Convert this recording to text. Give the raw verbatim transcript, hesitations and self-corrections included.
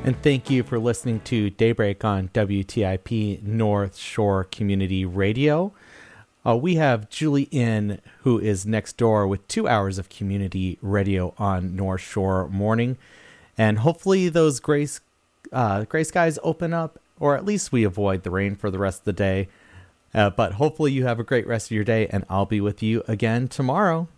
And thank you for listening to Daybreak on W T I P North Shore Community Radio. Uh, we have Julie In, who is next door with two hours of community radio on North Shore morning. And hopefully those gray, uh, gray skies open up, or at least we avoid the rain for the rest of the day. Uh, but hopefully you have a great rest of your day, and I'll be with you again tomorrow.